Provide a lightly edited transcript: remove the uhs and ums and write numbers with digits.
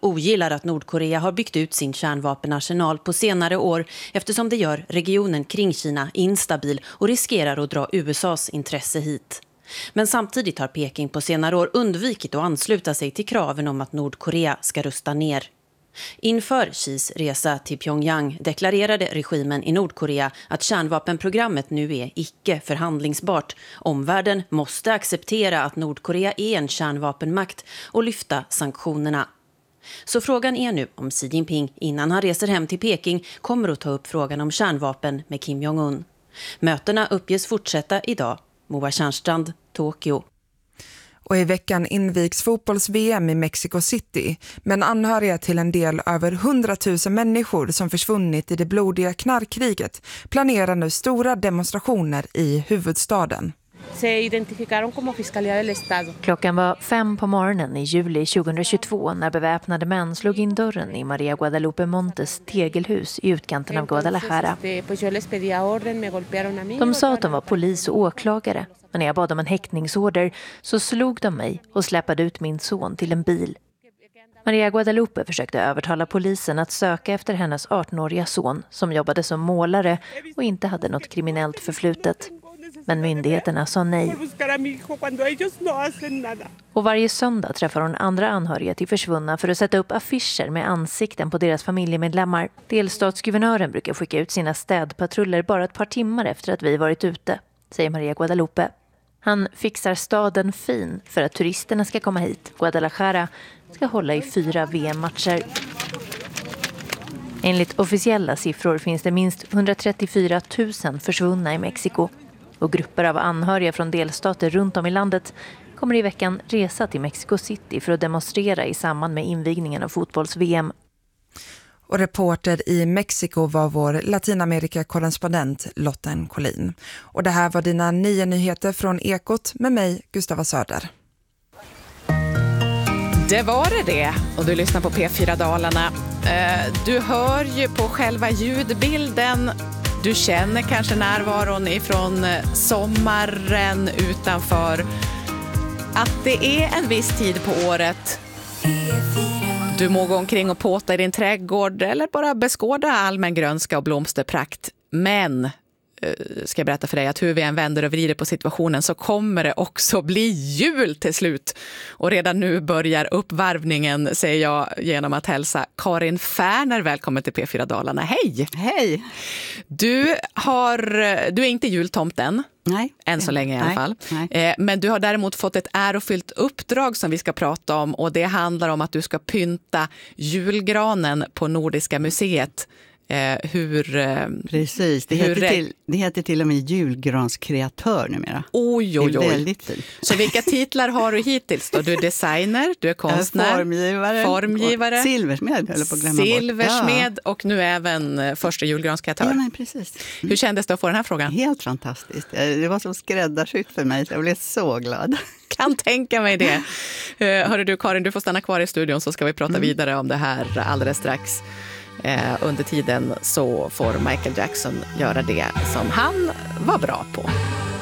ogillar att Nordkorea har byggt ut sin kärnvapenarsenal på senare år eftersom det gör regionen kring Kina instabil och riskerar att dra USAs intresse hit. Men samtidigt har Peking på senare år undvikit att ansluta sig till kraven om att Nordkorea ska rusta ner. Inför Xis resa till Pyongyang deklarerade regimen i Nordkorea att kärnvapenprogrammet nu är icke förhandlingsbart. Omvärlden måste acceptera att Nordkorea är en kärnvapenmakt och lyfta sanktionerna. Så frågan är nu om Xi Jinping innan han reser hem till Peking kommer att ta upp frågan om kärnvapen med Kim Jong-un. Mötena uppges fortsätta idag. Moa Tjärnstrand, Tokyo. Och i veckan invigs fotbolls-VM i Mexico City, men anhöriga till en del över 100 000 människor som försvunnit i det blodiga knarkkriget planerar nu stora demonstrationer i huvudstaden. Klockan var 5 på morgonen i juli 2022 när beväpnade män slog in dörren i Maria Guadalupe Montes tegelhus i utkanten av Guadalajara. De sa att de var polis och åklagare, men när jag bad om en häktningsorder så slog de mig och släppade ut min son till en bil. Maria Guadalupe försökte övertala polisen att söka efter hennes 18-åriga son som jobbade som målare och inte hade något kriminellt förflutet. Men myndigheterna sa nej. Och varje söndag träffar hon andra anhöriga till försvunna för att sätta upp affischer med ansikten på deras familjemedlemmar. Delstatsguvernören brukar skicka ut sina städpatruller bara ett par timmar efter att vi varit ute, säger Maria Guadalupe. Han fixar staden fin för att turisterna ska komma hit. Guadalajara ska hålla i 4 VM-matcher. Enligt officiella siffror finns det minst 134 000 försvunna i Mexiko. Och grupper av anhöriga från delstater runt om i landet kommer i veckan resa till Mexico City för att demonstrera i samband med invigningen av fotbolls-VM. Och reporter i Mexiko var vår Latinamerika-korrespondent Lotten Collin. Och det här var dina 9 nyheter från Ekot med mig, Gustava Söder. Det var det. Och du lyssnar på P4 Dalarna. Du hör ju på själva ljudbilden. Du känner kanske närvaron ifrån sommaren utanför. Att det är en viss tid på året. Du må gå omkring och påta i din trädgård eller bara beskåda allmän grönska och blomsterprakt. Men ska jag berätta för dig att hur vi än vänder och vrider på situationen så kommer det också bli jul till slut. Och redan nu börjar uppvarvningen, säger jag genom att hälsa Karin Färner välkommen till P4 Dalarna. Hej! Hej! Du är inte jultomten. Nej. Än så länge i alla fall. Nej. Men du har däremot fått ett ärofyllt uppdrag som vi ska prata om. Och det handlar om att du ska pynta julgranen på Nordiska museet. Precis, det heter till och med julgranskreatör numera. Oj. Det är väldigt fint. Så vilka titlar har du hittills då? Du är designer, du är konstnär, formgivare silversmed, höll på att glömma silversmed bort. Och nu även första julgranskreatör. Ja, men precis. Hur kändes det att få den här frågan? Helt fantastiskt. Det var som skräddarsytt för mig, så jag blev så glad. Kan tänka mig det. Hörru du Karin, du får stanna kvar i studion så ska vi prata vidare om det här alldeles strax. Under tiden så får Michael Jackson göra det som han var bra på.